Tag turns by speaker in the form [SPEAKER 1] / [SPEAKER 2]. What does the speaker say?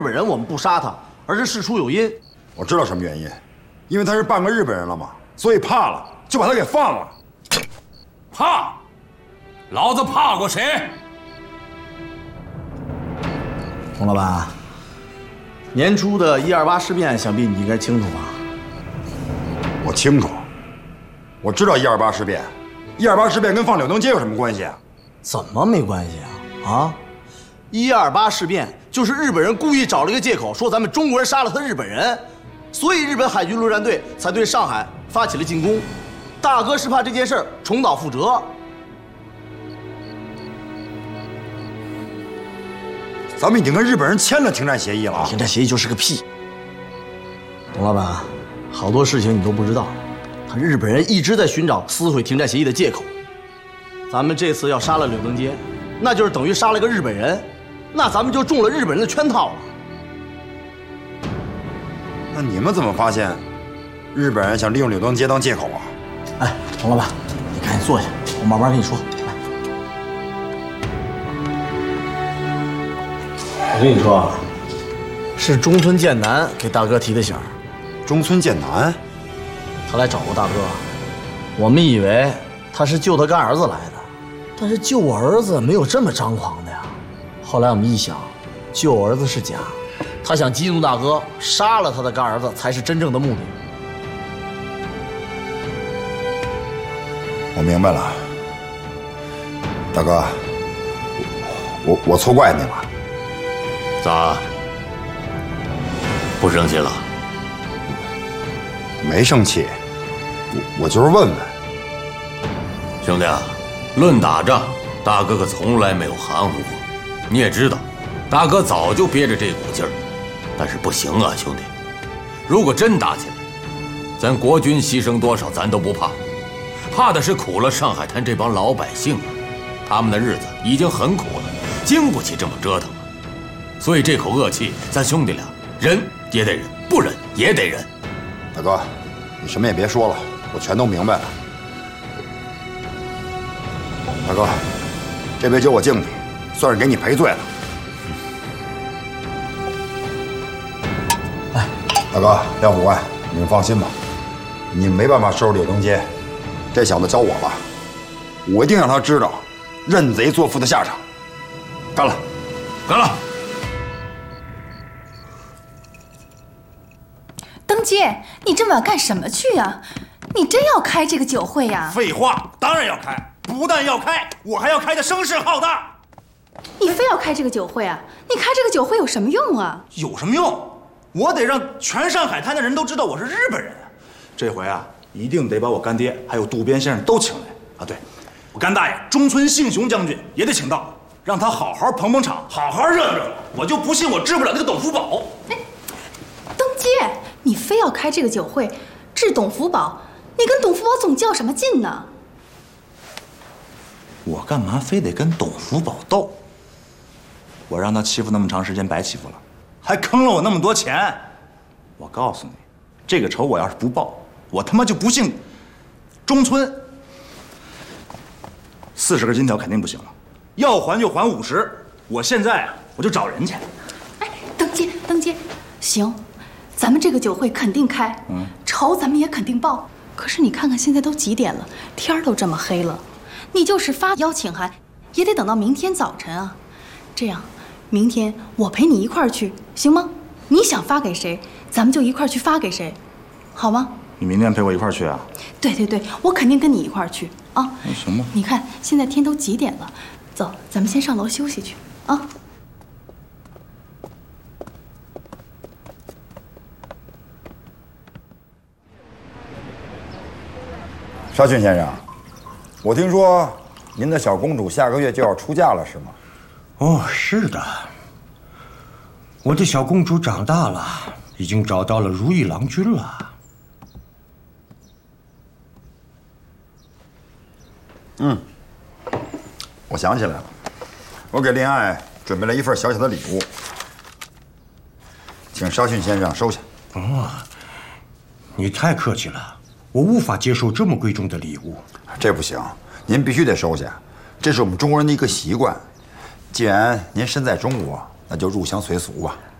[SPEAKER 1] 本人我们不杀他，而是事出有因。
[SPEAKER 2] 我知道什么原因，因为他是半个日本人了嘛，所以怕了，就把他给放了。
[SPEAKER 3] 怕？老子怕过谁？
[SPEAKER 1] 洪老板，年初的128事变，想必你应该清楚吧？
[SPEAKER 2] 我清楚，我知道128事变，128事变跟放柳登街有什么关系啊？
[SPEAKER 1] 怎么没关系啊？128事变就是日本人故意找了一个借口，说咱们中国人杀了他日本人，所以日本海军陆战队才对上海发起了进攻。大哥是怕这件事重蹈覆辙。
[SPEAKER 2] 咱们已经跟日本人签了停战协议了。
[SPEAKER 1] 停战协议就是个屁。董老板，好多事情你都不知道，他日本人一直在寻找撕毁停战协议的借口。咱们这次要杀了柳登街，那就是等于杀了个日本人，那咱们就中了日本人的圈套了。
[SPEAKER 2] 那你们怎么发现日本人想利用柳登街当借口啊？
[SPEAKER 1] 哎，董老板，你赶紧坐下，我慢慢跟你说。来，我跟你说啊，是中村健男给大哥提的醒。
[SPEAKER 2] 中村健男，
[SPEAKER 1] 他来找过大哥，我们以为他是救他干儿子来的，但是救我儿子没有这么张狂的呀。后来我们一想，救我儿子是假，他想激怒大哥，杀了他的干儿子才是真正的目的。
[SPEAKER 2] 我明白了，大哥，我错怪你了。
[SPEAKER 3] 咋？不生气了？
[SPEAKER 2] 没生气，我就是问问。
[SPEAKER 3] 兄弟啊，论打仗，大哥可从来没有含糊过。你也知道，大哥早就憋着这股劲儿，但是不行啊，兄弟，如果真打起来，咱国军牺牲多少咱都不怕，怕的是苦了上海滩这帮老百姓啊，他们的日子已经很苦了，经不起这么折腾了。所以这口恶气，咱兄弟俩忍也得忍，不忍也得忍。
[SPEAKER 2] 大哥，你什么也别说了，我全都明白了。大哥，这杯酒我敬你，算是给你赔罪了。
[SPEAKER 1] 来，
[SPEAKER 2] 大哥，梁副官，你们放心吧，你们没办法收拾柳登街，这小子交我了，我一定让他知道认贼作父的下场。干了，
[SPEAKER 3] 干了！
[SPEAKER 4] 登街，你这么晚干什么去呀？你真要开这个酒会呀？
[SPEAKER 5] 废话，当然要开，不但要开，我还要开的声势浩大。
[SPEAKER 4] 你非要开这个酒会啊？你开这个酒会有什么用啊？
[SPEAKER 5] 有什么用？我得让全上海滩的人都知道我是日本人。这回啊，一定得把我干爹还有渡边先生都请来啊！对，我干大爷中村信雄将军也得请到，让他好好捧捧场，好好热闹热闹。我就不信我治不了那个董福宝。
[SPEAKER 4] 哎，登街，你非要开这个酒会治董福宝，你跟董福宝总较什么劲呢？
[SPEAKER 5] 我干嘛非得跟董福宝斗？我让他欺负那么长时间白欺负了，还坑了我那么多钱。我告诉你，这个仇我要是不报，我他妈就不姓中村。40根金条肯定不行了，要还就还50。我现在啊，我就找人去。
[SPEAKER 4] 哎，登街，行，咱们这个酒会肯定开，仇咱们也肯定报。可是你看看现在都几点了，天儿都这么黑了，你就是发邀请函，也得等到明天早晨啊。这样，明天我陪你一块儿去，行吗？你想发给谁，咱们就一块儿去发给谁，好吗？
[SPEAKER 5] 你明天陪我一块儿去啊？
[SPEAKER 4] 对，我肯定跟你一块儿去啊。
[SPEAKER 5] 那行吧。
[SPEAKER 4] 你看现在天都几点了，走，咱们先上楼休息去啊。
[SPEAKER 2] 沙逊先生，我听说您的小公主下个月就要出嫁了，是吗？
[SPEAKER 6] 哦，是的，我的小公主长大了，已经找到了如意郎君了。
[SPEAKER 2] 我想起来了，我给恋爱准备了一份小小的礼物，请沙逊先生收下。
[SPEAKER 6] 哦，你太客气了，我无法接受这么贵重的礼物。
[SPEAKER 2] 这不行，您必须得收下，这是我们中国人的一个习惯。既然您身在中国，那就入乡随俗吧。